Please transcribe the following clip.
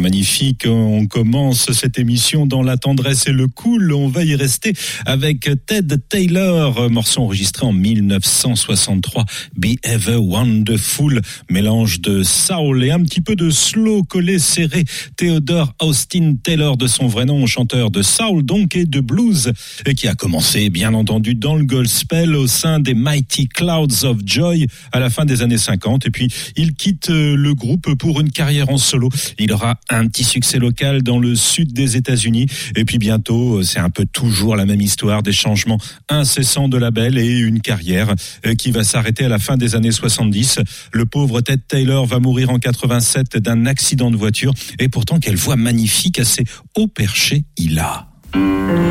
magnifique. On commence cette émission dans la tendresse et le cool. On va y rester avec Ted Taylor, morceau enregistré en 1963. Be Ever Wonderful, mélange de soul et un petit peu de slow collé serré. Theodore Austin Taylor, de son vrai nom, chanteur de soul donc et de blues, et qui a commencé bien entendu dans le gospel au sein des Mighty Clouds of Joy à la fin des années 50. Et puis il quitte le groupe pour une carrière en solo. Il aura un petit succès local dans le sud des États-Unis. Et puis bientôt, c'est un peu toujours la même histoire, des changements incessants de label et une carrière qui va s'arrêter à la fin des années 70. Le pauvre Ted Taylor va mourir en 87 d'un accident de voiture. Et pourtant, quelle voix magnifique, assez haut perché il a.